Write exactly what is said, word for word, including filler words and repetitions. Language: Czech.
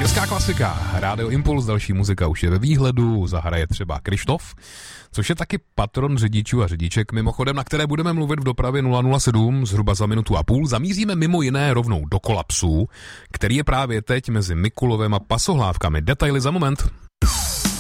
Hezká klasika, Rádio Impuls, další muzika už je ve výhledu, zahraje třeba Krištof, což je taky patron řidičů a řidiček, mimochodem, na které budeme mluvit v dopravě nula nula sedm zhruba za minutu a půl. Zamíříme mimo jiné rovnou do kolapsu, který je právě teď mezi Mikulovem a Pasohlávkami. Detaily za moment.